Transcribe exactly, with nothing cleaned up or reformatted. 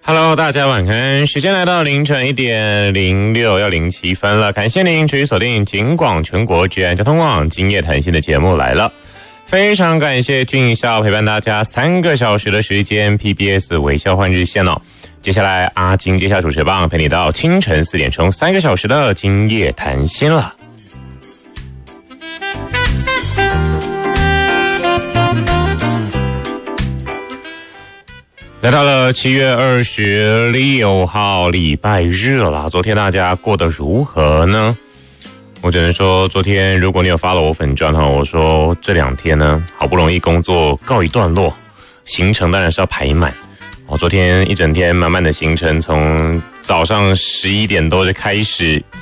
Hello， 大家晚安，时间来到凌晨一点零六要零七分了，感谢您持续锁定警广全国治安交通网今夜谈心的节目来了，非常感谢俊孝陪伴大家三个小时的时间 ，P B S 微笑换日线哦。接下来阿金接下主持棒，陪你到清晨四点钟，三个小时的今夜谈心了。来到了七月二十六号礼拜日了，昨天大家过得如何呢？我只能说，昨天如果你有发了我粉专哈，我说这两天呢，好不容易工作告一段落，行程当然是要排满。我昨天一整天满满的行程，从早上十一点多就开始